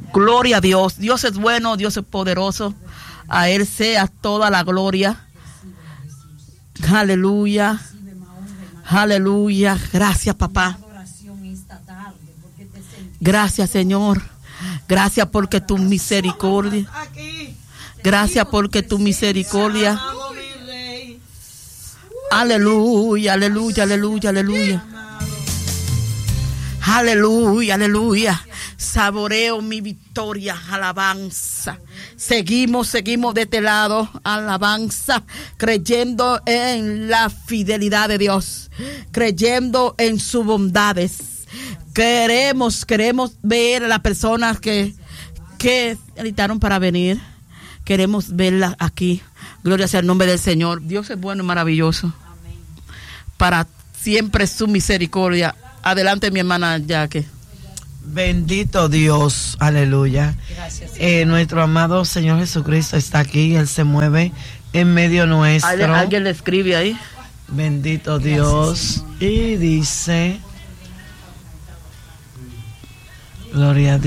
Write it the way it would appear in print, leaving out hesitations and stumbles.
Gloria a Dios. Dios es bueno, Dios es poderoso. A Él sea toda la gloria. Aleluya. Aleluya. Gracias, papá. Gracias, Señor. Gracias porque tu misericordia. Gracias porque tu misericordia. Aleluya, aleluya, aleluya, aleluya. Aleluya, aleluya. Saboreo mi victoria, alabanza. Seguimos de este lado, alabanza, creyendo en la fidelidad de Dios, creyendo en sus bondades. Queremos ver a las personas que necesitaron para venir. Queremos verlas aquí. Gloria sea el nombre del Señor. Dios es bueno y maravilloso. Para siempre su misericordia. Adelante, mi hermana Jackie. Bendito Dios, aleluya. Gracias. Nuestro amado Señor Jesucristo está aquí, Él se mueve en medio nuestro. ¿Alguien le escribe ahí? Bendito Dios. Gracias, y dice, gloria a Dios.